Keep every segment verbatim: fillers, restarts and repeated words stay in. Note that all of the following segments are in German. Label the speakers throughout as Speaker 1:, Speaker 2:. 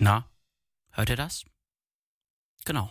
Speaker 1: Na, hört ihr das? Genau.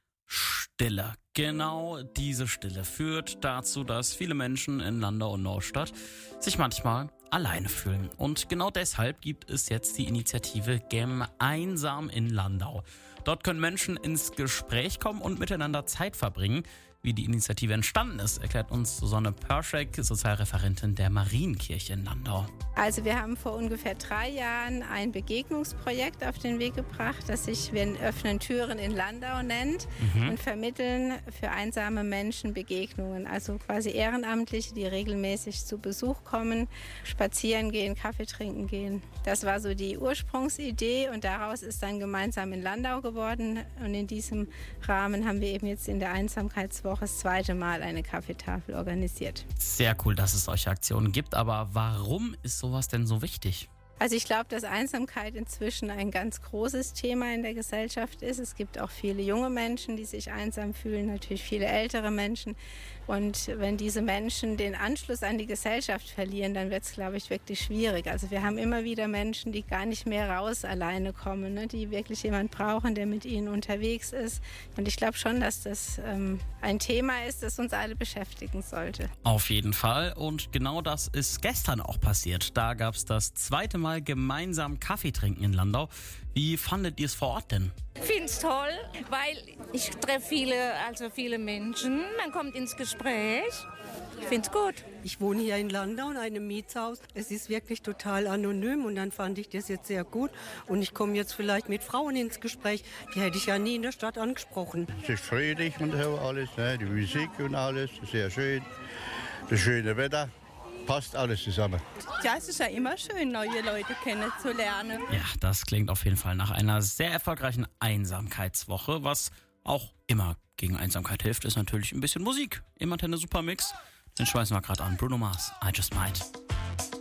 Speaker 1: Stille. Genau diese Stille führt dazu, dass viele Menschen in Landau und Neustadt sich manchmal alleine fühlen. Und genau deshalb gibt es jetzt die Initiative Gemeinsam in Landau. Dort können Menschen ins Gespräch kommen und miteinander Zeit verbringen. Wie die Initiative entstanden ist, erklärt uns Susanne Pörschek, Sozialreferentin der Marienkirche in Landau.
Speaker 2: Also wir haben vor ungefähr drei Jahren ein Begegnungsprojekt auf den Weg gebracht, das sich Wir öffnen Türen in Landau nennt mhm. und vermitteln für einsame Menschen Begegnungen. Also quasi Ehrenamtliche, die regelmäßig zu Besuch kommen, spazieren gehen, Kaffee trinken gehen. Das war so die Ursprungsidee und daraus ist dann Gemeinsam in Landau geworden. Und in diesem Rahmen haben wir eben jetzt in der Einsamkeitswoche das zweite Mal eine Kaffeetafel organisiert.
Speaker 1: Sehr cool, dass es solche Aktionen gibt, aber warum ist sowas denn so wichtig?
Speaker 2: Also ich glaube, dass Einsamkeit inzwischen ein ganz großes Thema in der Gesellschaft ist. Es gibt auch viele junge Menschen, die sich einsam fühlen, natürlich viele ältere Menschen. Und wenn diese Menschen den Anschluss an die Gesellschaft verlieren, dann wird es, glaube ich, wirklich schwierig. Also wir haben immer wieder Menschen, die gar nicht mehr raus alleine kommen, ne? Die wirklich jemanden brauchen, der mit ihnen unterwegs ist. Und ich glaube schon, dass das ähm, ein Thema ist, das uns alle beschäftigen sollte.
Speaker 1: Auf jeden Fall. Und genau das ist gestern auch passiert. Da gab es das zweite Mal gemeinsam Kaffee trinken in Landau. Wie fandet ihr es vor Ort denn?
Speaker 3: Ich finde es toll, weil ich treffe viele, also viele Menschen. Man kommt ins Gespräch. Ich finde es gut.
Speaker 4: Ich wohne hier in Landau in einem Mietshaus. Es ist wirklich total anonym und dann fand ich das jetzt sehr gut. Und ich komme jetzt vielleicht mit Frauen ins Gespräch. Die hätte ich ja nie in der Stadt angesprochen.
Speaker 5: Es ist friedlich und so alles, ne? Die Musik und alles, sehr schön. Das schöne Wetter. Passt alles zusammen.
Speaker 6: Ja, es ist ja immer schön, neue Leute kennenzulernen.
Speaker 1: Ja, das klingt auf jeden Fall nach einer sehr erfolgreichen Einsamkeitswoche. Was auch immer gegen Einsamkeit hilft, ist natürlich ein bisschen Musik. Im Antenne Supermix. Den schmeißen wir gerade an. Bruno Mars, I Just Might.